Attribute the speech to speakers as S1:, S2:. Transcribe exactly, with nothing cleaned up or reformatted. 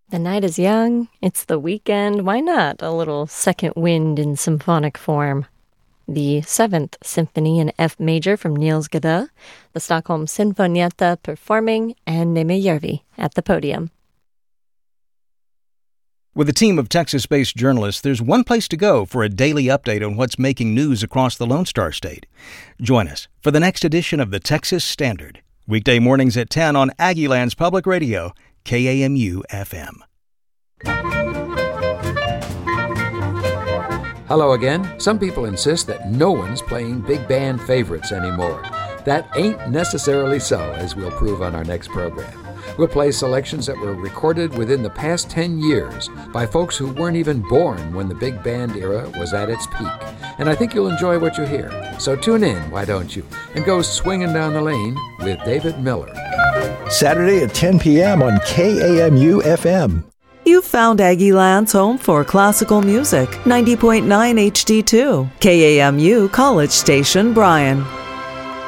S1: The night is young, it's the weekend, why not a little second wind in symphonic form? The Seventh Symphony in F major from Niels Gade, the Stockholm Sinfonietta performing, and Nimijärvi at the podium.
S2: With a team of Texas-based journalists, there's one place to go for a daily update on what's making news across the Lone Star State. Join us for the next edition of the Texas Standard, weekday mornings at ten on Aggieland's Public Radio, K A M U F M.
S3: Hello again. Some people insist that no one's playing big band favorites anymore. That ain't necessarily so, as we'll prove on our next program. We'll play selections that were recorded within the past ten years by folks who weren't even born when the big band era was at its peak. And I think you'll enjoy what you hear. So tune in, why don't you, and go swinging down the lane with David Miller.
S4: Saturday at ten p.m. on K A M U F M.
S5: You found Aggieland's home for classical music, ninety point nine H D two, K A M U College Station, Bryan.